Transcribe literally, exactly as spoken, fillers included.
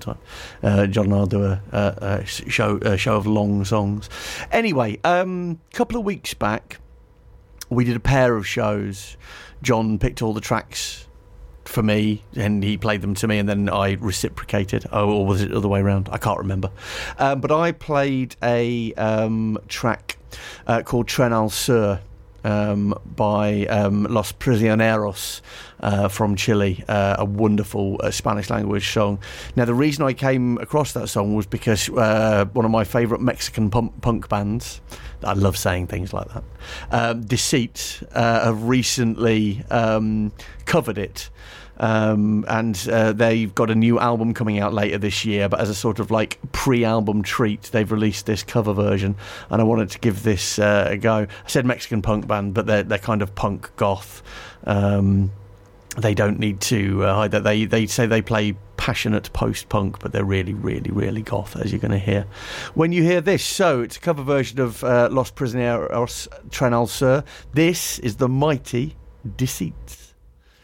sometime. Uh, John and I'll do a, a, a show a show of long songs. Anyway, a um, couple of weeks back, we did a pair of shows. John picked all the tracks for me, and he played them to me, and then I reciprocated. Oh, or was it the other way around? I can't remember. Um, but I played a um, track uh, called Tren al Sur um, by um, Los Prisioneros uh, from Chile, uh, a wonderful uh, Spanish language song. Now, the reason I came across that song was because uh, one of my favourite Mexican punk, punk bands, I love saying things like that, um, Deceit, uh, have recently um, covered it. Um, and uh, they've got a new album coming out later this year, but as a sort of like pre-album treat, they've released this cover version, and I wanted to give this uh, a go. I said Mexican punk band, but they're they're kind of punk goth. Um, they don't need to uh, hide that. They they say they play passionate post-punk, but they're really, really, really goth, as you're going to hear when you hear this. So it's a cover version of uh, Los Prisioneros, Tren al Sur. This is the mighty Deceit.